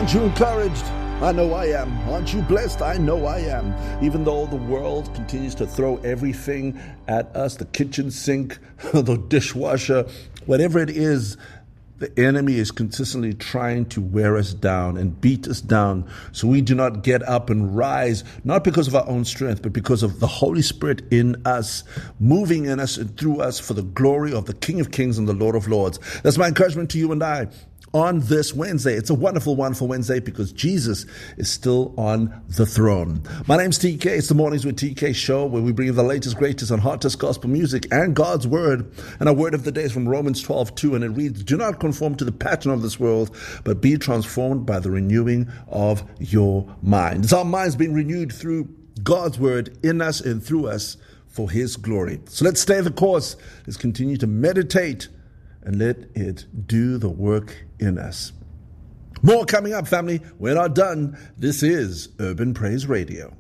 Aren't you encouraged? I know I am. Aren't you blessed? I know I am. Even though the world continues to throw everything at us, the kitchen sink, the dishwasher, whatever it is, the enemy is consistently trying to wear us down and beat us down so we do not get up and rise, not because of our own strength, but because of the Holy Spirit in us, moving in us and through us for the glory of the King of Kings and the Lord of Lords. That's my encouragement to you and I on this Wednesday. It's a wonderful, wonderful Wednesday because Jesus is still on the throne. My name's TK. It's the Mornings with TK show where we bring you the latest, greatest, and hottest gospel music and God's word. And our word of the day is from Romans 12:2, and it reads, "Do not conform to the pattern of this world, but be transformed by the renewing of your mind." It's our minds being renewed through God's word in us and through us for his glory. So let's stay the course. Let's continue to meditate and let it do the work in us. More coming up, family. We're not done. This is Urban Praise Radio.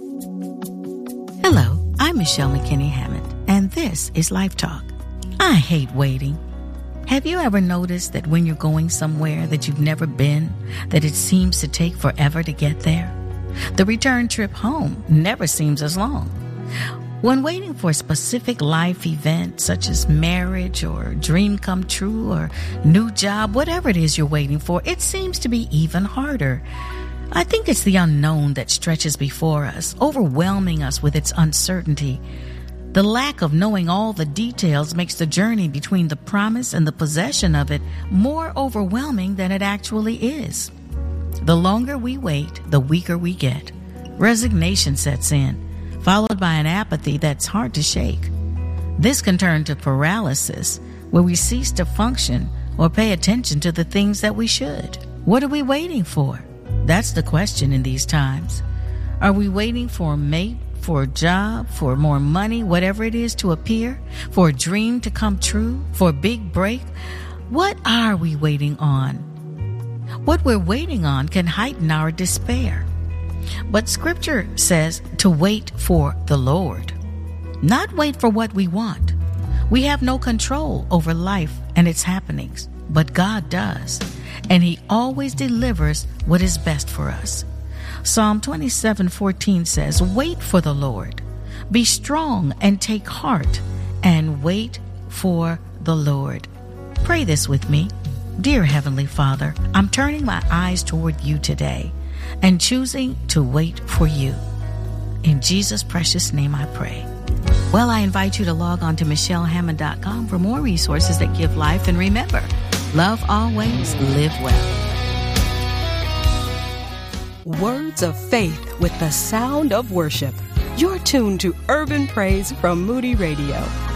Hello, I'm Michelle McKinney Hammond, and this is Life Talk. I hate waiting. Have you ever noticed that when you're going somewhere that you've never been, that it seems to take forever to get there? The return trip home never seems as long. When waiting for a specific life event, such as marriage or dream come true or new job, whatever it is you're waiting for, it seems to be even harder. I think it's the unknown that stretches before us, overwhelming us with its uncertainty. The lack of knowing all the details makes the journey between the promise and the possession of it more overwhelming than it actually is. The longer we wait, the weaker we get. Resignation sets in, followed by an apathy that's hard to shake. This can turn to paralysis, where we cease to function or pay attention to the things that we should. What are we waiting for? That's the question in these times. Are we waiting for a mate, for a job, for more money, whatever it is to appear, for a dream to come true, for a big break? What are we waiting on? What we're waiting on can heighten our despair. But Scripture says to wait for the Lord, not wait for what we want. We have no control over life and its happenings, but God does, and He always delivers what is best for us. Psalm 27:14 says, "Wait for the Lord. Be strong and take heart, and wait for the Lord." Pray this with me. Dear Heavenly Father, I'm turning my eyes toward you today and choosing to wait for you. In Jesus' precious name I pray. Well, I invite you to log on to michellehammond.com for more resources that give life. And remember, love always, live well. Words of faith with the sound of worship. You're tuned to Urban Praise from Moody Radio.